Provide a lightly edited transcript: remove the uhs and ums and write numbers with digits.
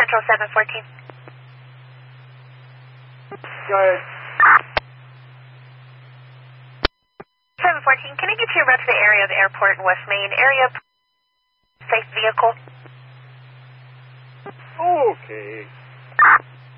Central 714. Go ahead. 714, can I get you a route to the area of the airport in West Main? Area safe vehicle. Okay.